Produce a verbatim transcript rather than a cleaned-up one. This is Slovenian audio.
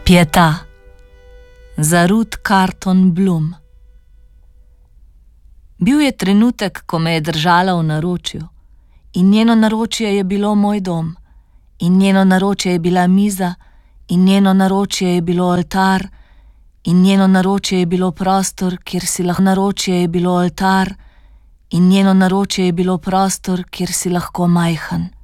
Pietà za Ruth Carton Bloom. Bil je trenutek, ko me je držala v naročju, in njeno naročje je bilo moj dom, in njeno naročje je bila miza, in njeno naročje je bilo oltar, in njeno naročje je bilo prostor, kjer si lahko naročje je bilo oltar, in njeno naročje je bilo prostor, kjer si lahko majhen.